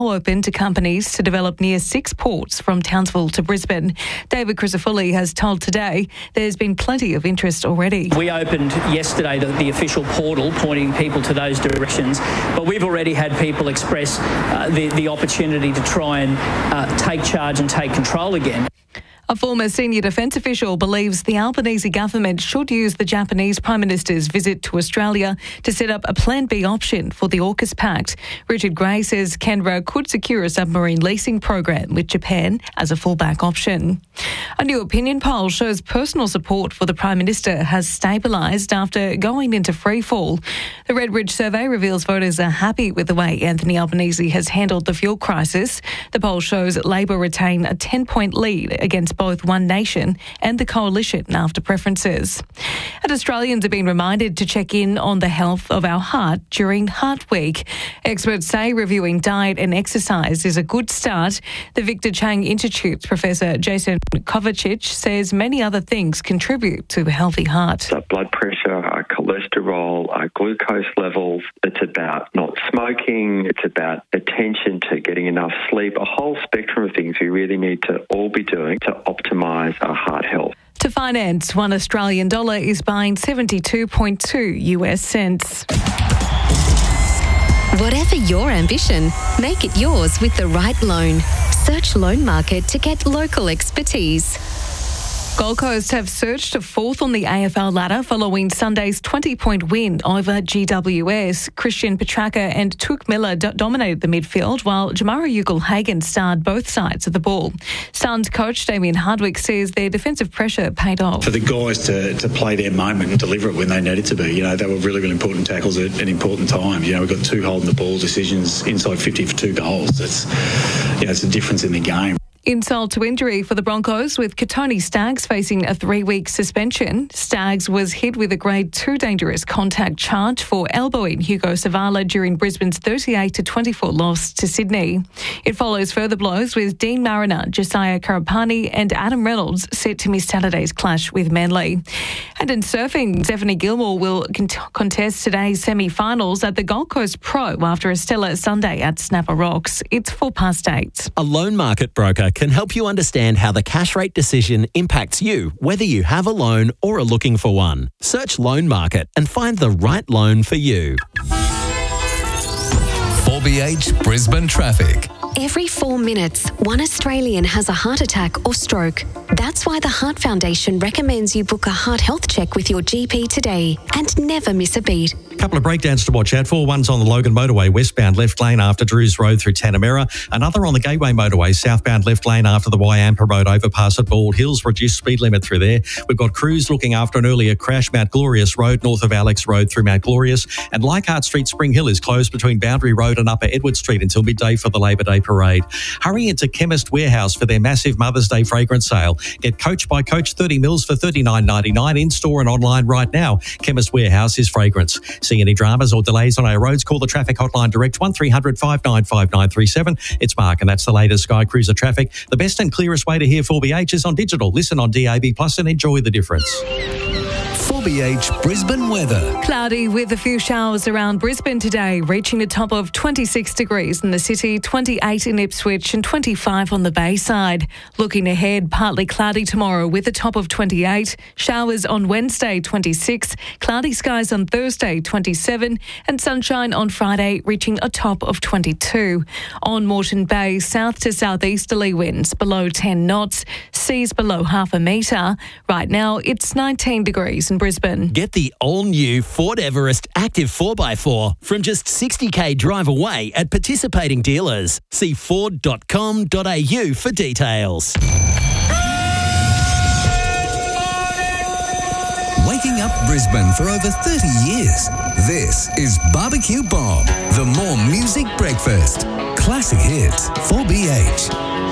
open to companies to develop near 6 ports from Townsville to Brisbane. David Crisafulli has told Today there's been plenty of interest already. We opened yesterday the official portal pointing people to those directions, but we've already had people express the opportunity to try and take charge and take control again. A former senior defence official believes the Albanese government should use the Japanese Prime Minister's visit to Australia to set up a Plan B option for the AUKUS Pact. Richard Gray says Canberra could secure a submarine leasing program with Japan as a fallback option. A new opinion poll shows personal support for the Prime Minister has stabilised after going into freefall. The Redbridge survey reveals voters are happy with the way Anthony Albanese has handled the fuel crisis. The poll shows Labor retain a 10-point lead against both One Nation and the Coalition after preferences. And Australians have been reminded to check in on the health of our heart during Heart Week. Experts say reviewing diet and exercise is a good start. The Victor Chang Institute's Professor Jason Kovacic says many other things contribute to a healthy heart. Blood pressure, cholesterol, glucose levels. It's about not smoking. It's about attention to getting enough sleep. A whole spectrum of things we really need to all be doing to optimise our heart health. To finance, $1 Australian dollar is buying 72.2 US cents. Whatever your ambition, make it yours with the right loan. Search Loan Market to get local expertise. Gold Coast have surged to 4th on the AFL ladder following Sunday's 20-point win over GWS. Christian Petracca and Touk Miller dominated the midfield, while Jamara Ugle-Hagan starred both sides of the ball. Suns coach Damien Hardwick says their defensive pressure paid off. For the guys to play their moment and deliver it when they needed to be, they were really, really important tackles at an important time. We've got 2 holding the ball decisions inside 50 for 2 goals. It's a difference in the game. Insult to injury for the Broncos, with Katoni Staggs facing a 3-week suspension. Staggs was hit with a Grade 2 dangerous contact charge for elbowing Hugo Savala during Brisbane's 38-24 loss to Sydney. It follows further blows with Dean Mariner, Josiah Karapani and Adam Reynolds set to miss Saturday's clash with Manly. And in surfing, Stephanie Gilmore will contest today's semi-finals at the Gold Coast Pro after a stellar Sunday at Snapper Rocks. It's 8:04. A loan market broker can help you understand how the cash rate decision impacts you, whether you have a loan or are looking for one. Search Loan Market and find the right loan for you. 4BH Brisbane Traffic. Every 4 minutes, one Australian has a heart attack or stroke. That's why the Heart Foundation recommends you book a heart health check with your GP today and never miss a beat. A couple of breakdowns to watch out for. One's on the Logan Motorway, westbound left lane after Drews Road through Tanamera. Another on the Gateway Motorway, southbound left lane after the Wyampa Road overpass at Bald Hills. Reduced speed limit through there. We've got crews looking after an earlier crash, Mount Glorious Road, north of Alex Road through Mount Glorious. And Leichhardt Street, Spring Hill is closed between Boundary Road and Upper Edward Street until midday for the Labor Day Parade. Hurry into Chemist Warehouse for their massive Mother's Day fragrance sale. Get Coach by Coach 30 mils for $39.99 in-store and online right now. Chemist Warehouse is fragrance. See any dramas or delays on our roads? Call the traffic hotline direct 1300 595 937. It's Mark and that's the latest Sky Cruiser traffic. The best and clearest way to hear 4BH is on digital. Listen on DAB Plus and enjoy the difference. 4BH Brisbane weather. Cloudy with a few showers around Brisbane today, reaching a top of 26 degrees in the city, 28 in Ipswich and 25 on the Bayside. Looking ahead, partly cloudy tomorrow with a top of 28, showers on Wednesday 26, cloudy skies on Thursday 27 and sunshine on Friday reaching a top of 22. On Moreton Bay, south to southeasterly winds below 10 knots, seas below half a metre. Right now it's 19 degrees in Brisbane. Get the all-new Ford Everest Active 4x4 from just 60k drive away at participating dealers. See ford.com.au for details. Waking up Brisbane for over 30 years. This is Barbecue Bob, the more music breakfast. Classic hits, 4BH.